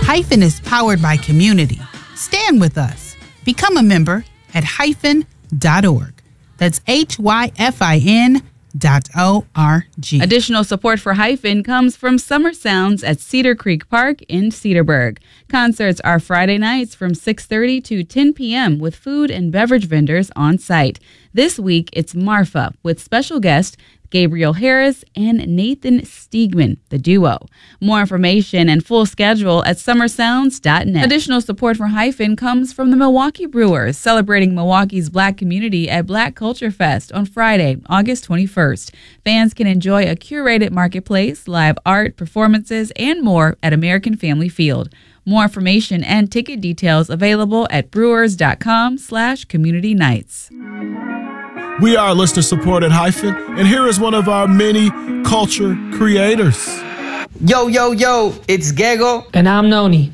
Hyphen is powered by community. Stand with us. Become a member at hyphen.org. That's HYFIN.org. Additional support for Hyphen comes from Summer Sounds at Cedar Creek Park in Cedarburg. Concerts are Friday nights from 6:30 to 10 p.m. with food and beverage vendors on site. This week, it's Marfa with special guest Gabriel Harris and Nathan Steegman, the duo. More information and full schedule at summersounds.net. Additional support for Hyphen comes from the Milwaukee Brewers, celebrating Milwaukee's Black community at Black Culture Fest on Friday, August 21st. Fans can enjoy a curated marketplace, live art, performances, and more at American Family Field. More information and ticket details available at brewers.com/community nights. We are listener-supported Hyphen, and here is one of our many culture creators. Yo, yo, yo, it's Gego. And I'm Noni.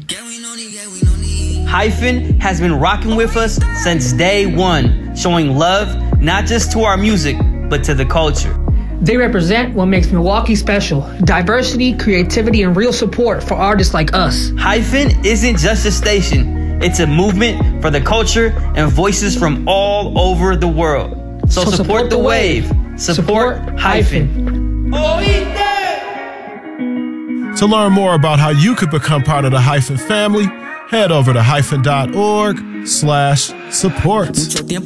Hyphen has been rocking with us since day one, showing love not just to our music, but to the culture. They represent what makes Milwaukee special: diversity, creativity, and real support for artists like us. Hyphen isn't just a station. It's a movement for the culture and voices from all over the world. So support the wave. Support Hyphen. To learn more about how you could become part of the Hyphen family, head over to hyphen.org/support.